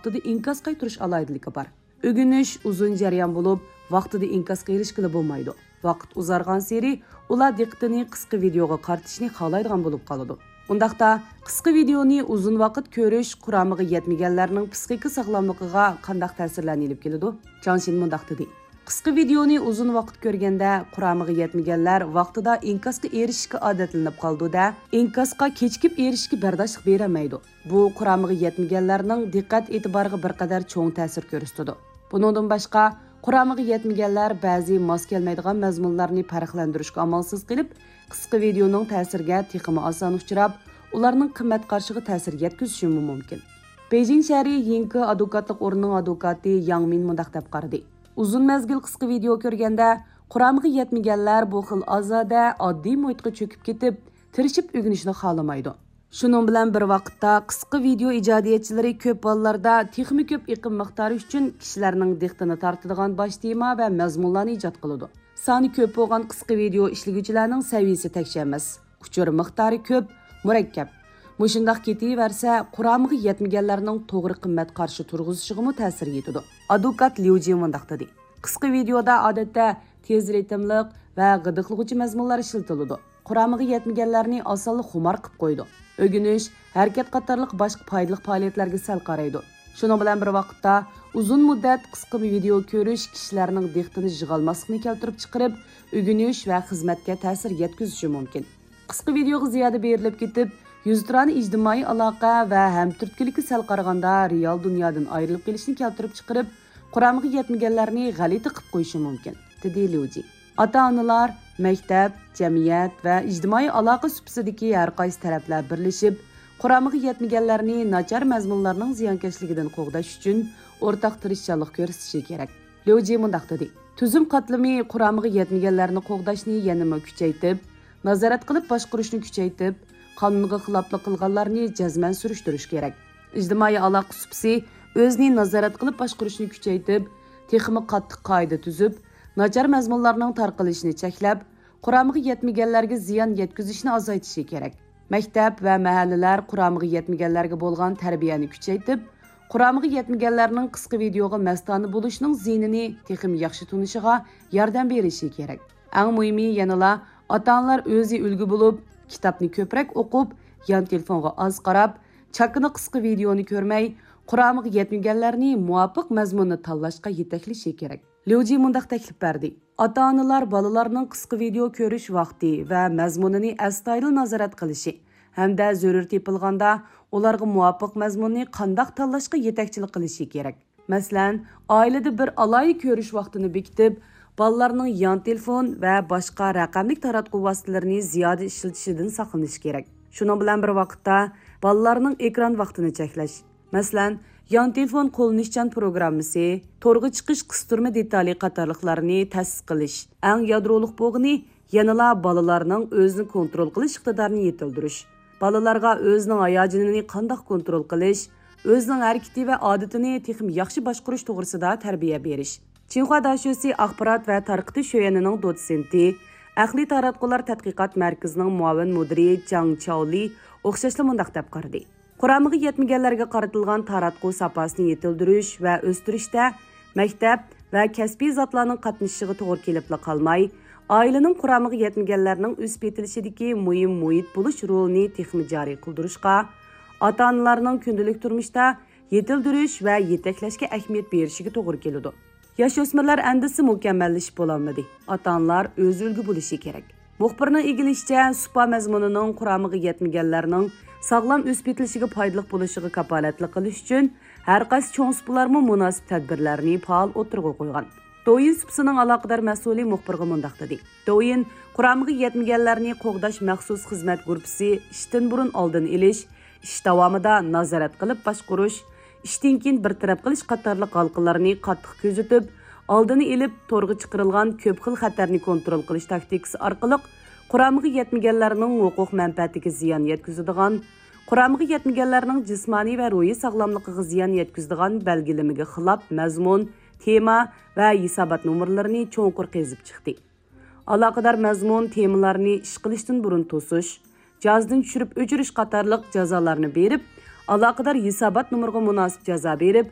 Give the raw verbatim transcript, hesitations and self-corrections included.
vaqtida inkas qaytirish alayidiligi bor. O'g'inish uzun jarayon bo'lib, vaqtida inkas qilishga bo'lmaydi. Vaqt uzargan seri ular diqqatini qisqa videoga qaratishni xohlaydigan bo'lib qoladi. Undaqda qisqa videoni uzun vaqt ko'rish quramiga yetmaganlarning psixik sog'lomligiga qanday ta'sirlarni olib keladi? Chanshin mundaq dedi. Qisqa videoni uzun vaqt ko'rganda quramiga yetmaganlar vaqtida inkasga erishishga odatlanib qoldi-da, inkasga kechikib erishishga bardoshlik bermaydi. Bu quramiga yetmaganlarning diqqat e'tiboriga bir qadar cho'ng ta'sir ko'rsatadi. Bundan boshqa quramiga yetmaganlar ba'zi mos kelmaydigan mazmunlarni farqlantirishga amalsiz qilib, qisqa videoning ta'siriga texmi oson uchrab, ularning qimmat qarshiga ta'sir yetkazishi mumkin. Beijing shahri Yingke advokatlik o'rnining advokati Yang Min mundaq deb qaradi. Uzun mezgil qisqa video ko'rganda quramiga yetmaganlar bu xil ozoda oddiy muhitga cho'kib ketib, tirishib o'rganishni xohlamaydi. Shuning bilan bir vaqtda qisqa video ijodiyatchilari ko'p bolalarda texnik ko'p iqim miqdori uchun kishilarning diqqatini tortadigan bosh tema va mazmunlarni ijod qiladi. Soni ko'p bo'lgan qisqa video ishlovchilarning saviyasi tekshir emas. Uchur miqdori ko'p, murakkab. Mushundaq ketaversa, quramiga yetmaganlarning to'g'ri qimmat qarshi turg'izishiga ta'sir yetadi. Advokat Liu Ji mundaq dedi. Qisqa videoda odatda tez ritmliq va g'idiqlovchi mazmunlar ishlatiladi. Quramiga yetmaganlarni osonlik xumor qilib qo'ydi. O'g'inish, harakat qatorliq boshqa foydali faoliyatlarga sal qaraydi. Shuning bilan bir vaqtda uzun muddat qisqa video ko'rish kishilarning diqqatini yig'olmaslikni keltirib chiqarib, o'g'inish va xizmatga ta'sir yetkazishi mumkin. Qisqa videoga ziyoda berilib ketib, yuzturani ijtimoiy aloqa va hamturtkilikka sal qaraganda real dunyodan ayrilib kelishni keltirib chiqarib, quramiga yetmaganlarni g'alati qilib qo'yishi mumkin, dedi Liuji. Ota-onalar, maktab, jamiyat va ijtimoiy aloqa supasidagi har qaysi taraflar birlashib, quramiga yetmaganlarni nachar mazmunlarning ziyonkashligidan qo'g'dash uchun o'rtaq tirishchanlik ko'rsatishi kerak. Liuji mundaq dedi. Tuzum qatlami quramiga yetmaganlarni qo'g'dashni yanada kuchaytirib, nazorat qilib boshqarishni kuchaytirib, qonunga xiloflik qilganlarni jazman surishtirish kerak. Ijtimoiy aloqa supasi o'zini nazorat qilib boshqarishni kuchaytirib, texmi qattiq qoida tuzib, nachar mazmunlarning tarqalishini cheklab, quramiga yetmaganlarga ziyon yetkazishni azaytishi kerak. Maktab va mahallalar quramiga yetmaganlarga bo'lgan tarbiyani kuchaytirib, quramiga yetmaganlarning qisqa videoga mastona bo'lishining zinini texmi yaxshi tunishiga yordam berishi kerak. Eng muhimi yanala ota-onalar o'zi ulgu bo'lib, kitobni ko'proq o'qib, yon telefonga oz qarab, chakini qisqa videoni ko'rmay, quramiga yetmaganlarni muvofiq mazmunni tanlashga yetaklashi kerak. Liuji mundaq taklif berdi. Ota-onalar bolalarning qisqa video ko'rish vaqti va mazmunini astoydil nazorat qilishi hamda zarur tepilganda ularga muvofiq mazmunni qanday tanlashga yetakchilik qilishi kerak. Masalan, oilada bir alohida ko'rish vaqtini bekitib, bolalarning yon telefon va boshqa raqamli taratquv vositalarini ziyoda ishlatishidan saqlanish kerak. Shuning bilan bir vaqtda bolalarning ekran vaqtini cheklash. Masalan, yon telefon qo'llanishchan programmasi, to'rga chiqish qistirma detali qatorliqlarini ta'sis qilish. Eng yadroliq bo'lgani yanala bolalarning o'zini kontrol qilish iqtidorini yetildirish. Bolalarga o'zining hayojonini qanday kontrol qilish, o'zining harakati va odatini texnik yaxshi boshqarish to'g'risida tarbiya berish. Çinhua Daşyosi axborot va tarqitish sho'yanining dotsenti, Aqliy taratqular tadqiqot markazining muavin mudiri Chang Chaoli o'xshashli mundaq deb qaradi. Quramiga yetmaganlarga qaratilgan taratquv sapasini yetildirish va o'stirishda maktab va kasbiy zotlarning qatnashishiga to'g'ri kelib qolmay, oilaning quramiga yetmaganlarning o'sib yetilishidagi muhim muhit bo'lish rolini texnik joriy qildirishga, ota-onalarning kundalik turmushda yetildirish va yetaklashga ahamiyat berishiga to'g'ri keladi. Yosh o'smirlar andisi mukammallashib bo'lolmadi. Ota-onalar o'z ulgu bo'lishi kerak. Muxbirning egilishicha, supa mazmunining quramiga yetmaganlarning sog'lom o'sib yetilishiga foydali bo'lishiga kafolatlik qilish uchun har qaysi cho'ng supalarmi munosib tadbirlarni faol o'tirg'a qo'ygan. Douyin supasining aloqador mas'uli muxbirga mundaq dedi. Douyin quramiga yetmaganlarni qo'g'dash maxsus xizmat guruhi ishdan burun oldin elish, ish davomida nazorat qilib boshqarish, ishdan keyin bir taraf qilish qatorli halqalarni qattiq kuzatib, oldini elib to'rga chiqarilgan ko'p xil xatarni kontrol qilish taktikasi orqali quramiga yetmaganlarning huquq manfaatiga ziyon yetkazadigan, quramiga yetmaganlarning jismoniy va ruhiy sog'lomligiga ziyon yetkazadigan belgilamaga xilof mazmun, tema va hisobot nomerlarini cho'nqur qezib chiqdi. Aloqador mazmun temalarni ish qilishdan burun to'sish, jazdan tushirib o'chirish qatorliq jazolarni berib, aloqador hisobot nomeriga munosib jazo berib,